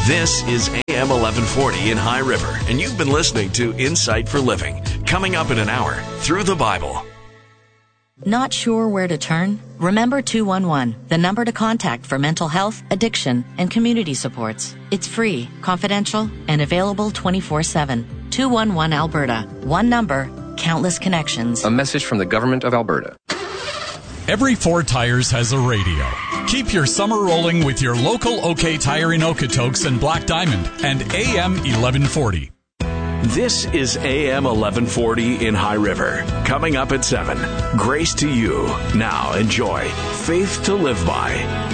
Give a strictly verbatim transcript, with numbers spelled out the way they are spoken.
This is A M eleven forty in High River, and you've been listening to Insight for Living. Coming up in an hour, Through the Bible. Not sure where to turn? Remember two one one, the number to contact for mental health, addiction, and community supports. It's free, confidential, and available twenty-four seven. two one one Alberta. One number, countless connections. A message from the Government of Alberta. Every four tires has a radio. Keep your summer rolling with your local OK Tire in Okotoks and Black Diamond and A M eleven forty. This is A M eleven forty in High River. Coming up at seven, Grace to You. Now enjoy Faith to Live By.